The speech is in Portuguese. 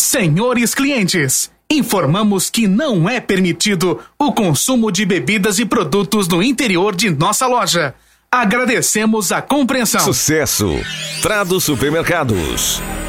Senhores clientes, informamos que não é permitido o consumo de bebidas e produtos no interior de nossa loja. Agradecemos a compreensão. Sucesso. Trado Supermercados.